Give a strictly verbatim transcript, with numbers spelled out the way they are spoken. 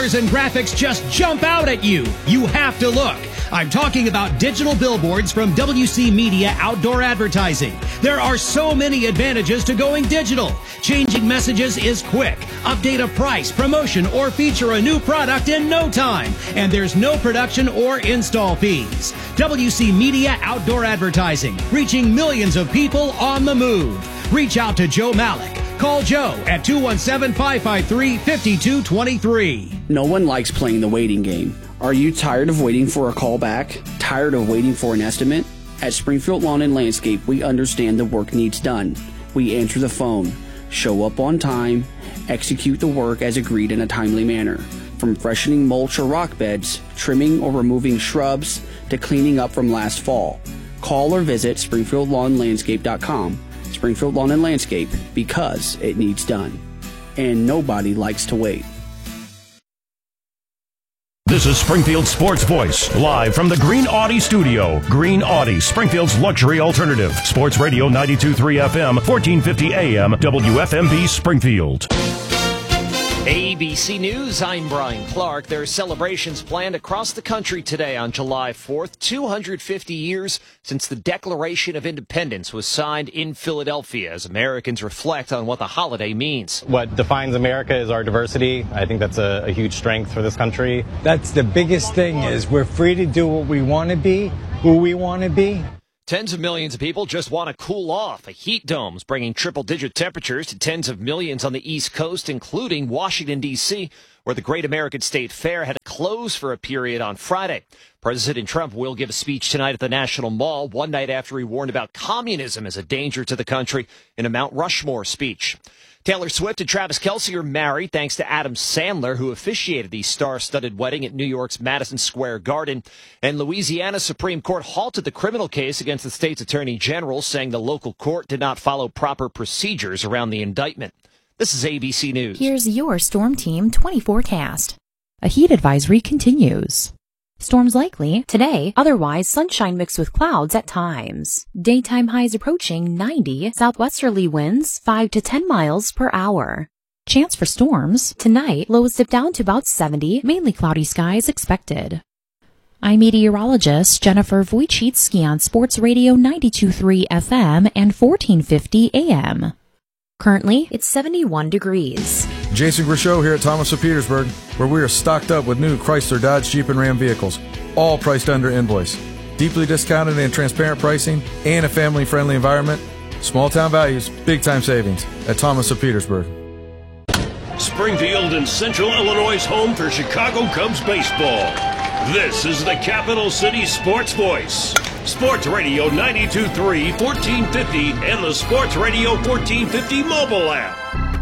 colors and graphics just jump out at you. You have to look. I'm talking about digital billboards from W C Media Outdoor Advertising. There are so many advantages to going digital. Changing messages is quick. Update a price, promotion, or feature a new product in no time. And there's no production or install fees. W C Media Outdoor Advertising, reaching millions of people on the move. Reach out to Joe Malik. Call Joe at two one seven, five five three, five two two three. No one likes playing the waiting game. Are you tired of waiting for a call back? Tired of waiting for an estimate? At Springfield Lawn and Landscape, we understand the work needs done. We answer the phone, show up on time, execute the work as agreed in a timely manner. From freshening mulch or rock beds, trimming or removing shrubs, to cleaning up from last fall. Call or visit springfield lawn landscape dot com. Springfield Lawn and Landscape, because it needs done. And nobody likes to wait. This is Springfield Sports Voice, live from the Green Audi studio. Green Audi, Springfield's luxury alternative. Sports Radio ninety-two point three F M, fourteen fifty A M, W F M B Springfield. A B C News, I'm Brian Clark. There are celebrations planned across the country today on July fourth, two hundred fifty years since the Declaration of Independence was signed in Philadelphia, as Americans reflect on what the holiday means. What defines America is our diversity. I think that's a, a huge strength for this country. That's the biggest thing, is we're free to do what we want to be, who we want to be. Tens of millions of people just want to cool off. A heat dome's bringing triple-digit temperatures to tens of millions on the East Coast, including Washington, D C, where the Great American State Fair had to close for a period on Friday. President Trump will give a speech tonight at the National Mall, one night after he warned about communism as a danger to the country in a Mount Rushmore speech. Taylor Swift and Travis Kelce are married thanks to Adam Sandler, who officiated the star-studded wedding at New York's Madison Square Garden. And Louisiana's Supreme Court halted the criminal case against the state's attorney general, saying the local court did not follow proper procedures around the indictment. This is A B C News. Here's your Storm Team twenty forecast. A heat advisory continues. Storms likely today, otherwise sunshine mixed with clouds at times. Daytime highs approaching ninety, southwesterly winds five to ten miles per hour. Chance for storms tonight, lows dip down to about seventy, mainly cloudy skies expected. I'm meteorologist Jennifer Wojcicki on Sports Radio ninety-two point three F M and fourteen fifty A M. Currently, it's seventy-one degrees. Jason Grishow here at Thomas of Petersburg, where we are stocked up with new Chrysler, Dodge, Jeep, and Ram vehicles, all priced under invoice. Deeply discounted and transparent pricing, and a family-friendly environment. Small town values, big time savings at Thomas of Petersburg. Springfield and Central Illinois' home for Chicago Cubs baseball. This is the Capital City Sports Voice. Sports Radio ninety-two point three, fourteen fifty, and the Sports Radio fourteen fifty mobile app.